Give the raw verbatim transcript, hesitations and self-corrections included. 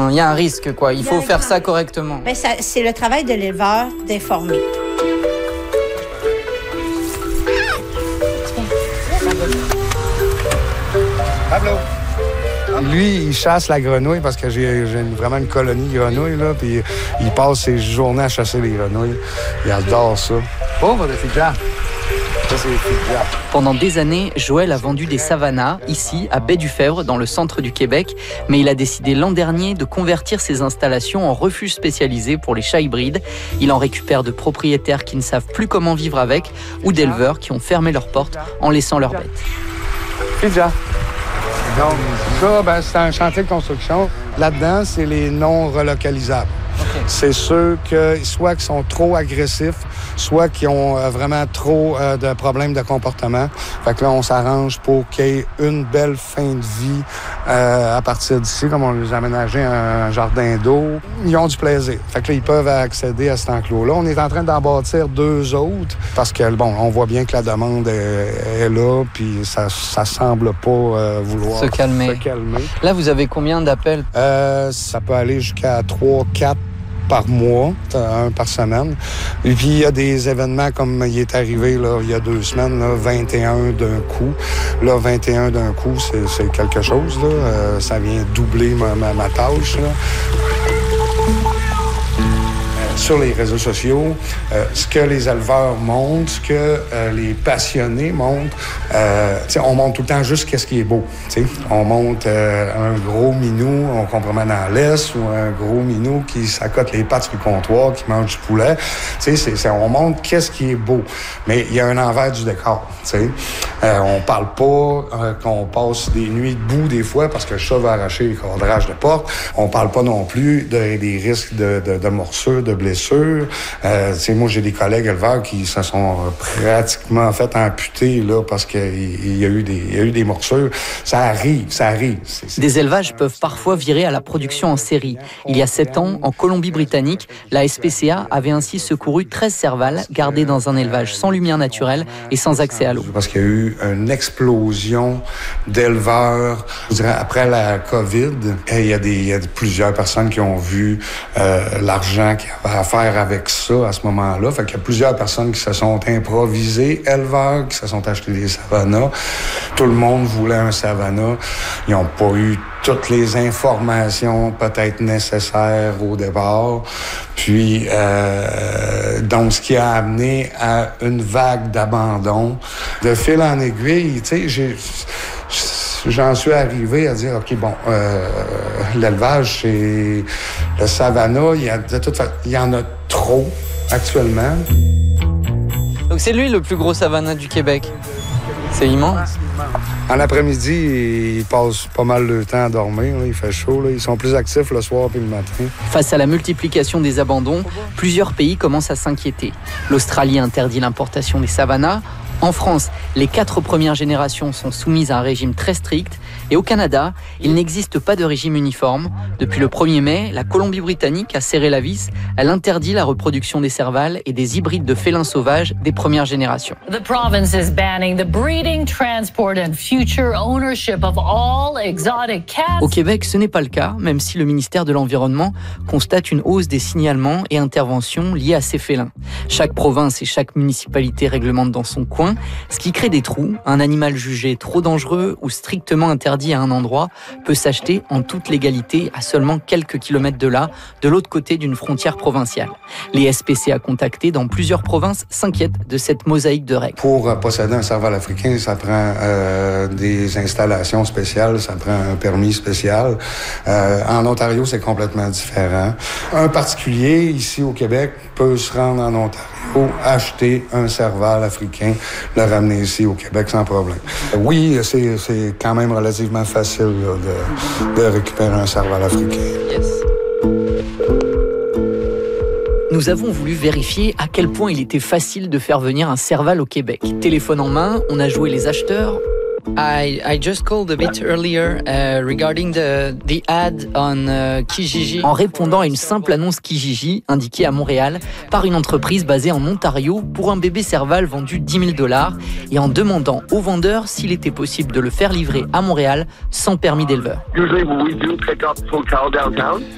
un, y a un risque, quoi. Il faut faire ça correctement. Ben, ça, c'est le travail de l'éleveur d'informer. Pablo. Lui, il chasse la grenouille parce que j'ai, j'ai vraiment une colonie de grenouilles, là, puis il passe ses journées à chasser les grenouilles. Il adore ça. Pauvre de Fidja. Ça, c'est Fidja. Pendant des années, Joël a vendu des savannas, ici, à Baie-du-Fèvre, dans le centre du Québec, mais il a décidé l'an dernier de convertir ses installations en refuge spécialisé pour les chats hybrides. Il en récupère de propriétaires qui ne savent plus comment vivre avec, ou d'éleveurs qui ont fermé leurs portes en laissant leurs bêtes. Fidja. Donc, ça, ben, c'est un chantier de construction. Là-dedans, c'est les non relocalisables. Okay. C'est ceux que, soit qui sont trop agressifs, soit qui ont euh, vraiment trop euh, de problèmes de comportement. Fait que là, on s'arrange pour qu'il y ait une belle fin de vie euh, à partir d'ici, comme on les a aménagé un jardin d'eau. Ils ont du plaisir. Fait que là, ils peuvent accéder à cet enclos-là. On est en train d'en bâtir deux autres parce que, bon, on voit bien que la demande est, est là, puis ça, ça semble pas euh, vouloir se calmer. se calmer. Là, vous avez combien d'appels? Euh, ça peut aller jusqu'à trois, quatre par mois, un par semaine. Et puis, il y a des événements comme il est arrivé là, il y a deux semaines, là, vingt et un d'un coup. Là, vingt et un d'un coup, c'est, c'est quelque chose. Là. Euh, ça vient doubler ma, ma, ma tâche. Là. Sur les réseaux sociaux, euh, ce que les éleveurs montrent, ce que euh, les passionnés montrent. Euh, on montre tout le temps juste ce qui est beau. T'sais. On montre euh, un gros minou qu'on promène dans l'Est ou un gros minou qui s'accote les pattes sur le comptoir, qui mange du poulet. C'est, c'est, on montre qu'est-ce qui est beau. Mais il y a un envers du décor. Euh, on parle pas euh, qu'on passe des nuits debout des fois parce que le chat va arracher les cadrages de porte. On parle pas non plus de, des risques de, de, de morsures, de blessures. Euh, moi, j'ai des collègues éleveurs qui se sont pratiquement fait amputer là, parce qu'il y, y a eu des morsures. Ça arrive, ça arrive. C'est, c'est... Des élevages peuvent parfois virer à la production en série. Il y a sept ans, en Colombie-Britannique, la S P C A avait ainsi secouru treize servals gardés dans un élevage sans lumière naturelle et sans accès à l'eau. Parce qu'il y a eu une explosion d'éleveurs. Je dirais, après la COVID, il y a, des, il y a plusieurs personnes qui ont vu euh, l'argent qu'il y avait à faire avec ça à ce moment-là. Fait qu'il y a plusieurs personnes qui se sont improvisées, éleveurs qui se sont achetés des savannas. Tout le monde voulait un savannah. Ils n'ont pas eu toutes les informations peut-être nécessaires au départ. Puis, euh, donc, ce qui a amené à une vague d'abandon. De fil en aiguille, tu sais, j'ai... J'en suis arrivé à dire, OK, bon, euh, l'élevage, c'est le savannah, il y, a, de toute façon, il y en a trop actuellement. Donc c'est lui le plus gros savannah du Québec. C'est immense. En après-midi, ils passent pas mal de temps à dormir. Là. Il fait chaud. Là. Ils sont plus actifs le soir puis le matin. Face à la multiplication des abandons, plusieurs pays commencent à s'inquiéter. L'Australie interdit l'importation des savannas. En France, les quatre premières générations sont soumises à un régime très strict. Et au Canada, il n'existe pas de régime uniforme. Depuis le premier mai, la Colombie-Britannique a serré la vis. Elle interdit la reproduction des servals et des hybrides de félins sauvages des premières générations. The province is banning the breeding, transport and future ownership of all exotic cats. Au Québec, ce n'est pas le cas, même si le ministère de l'Environnement constate une hausse des signalements et interventions liées à ces félins. Chaque province et chaque municipalité réglemente dans son coin, ce qui crée des trous. Un animal jugé trop dangereux ou strictement interdit à un endroit peut s'acheter en toute légalité à seulement quelques kilomètres de là, de l'autre côté d'une frontière provinciale. Les S P C A contactés dans plusieurs provinces s'inquiètent de cette mosaïque de règles. Pour posséder un serval africain, ça prend euh, des installations spéciales, ça prend un permis spécial. Euh, en Ontario, c'est complètement différent. Un particulier, ici au Québec, peut se rendre en Ontario, acheter un serval africain, le ramener ici au Québec sans problème. Oui, c'est, c'est quand même relativement facile là, de, de récupérer un serval africain. Yes. Nous avons voulu vérifier à quel point il était facile de faire venir un serval au Québec. Téléphone en main, on a joué les acheteurs. I, I just called a bit earlier uh, regarding the, the ad on uh, Kijiji. En répondant à une simple annonce Kijiji indiquée à Montréal par une entreprise basée en Ontario pour un bébé serval vendu dix mille dollars et en demandant au vendeur s'il était possible de le faire livrer à Montréal sans permis d'éleveur.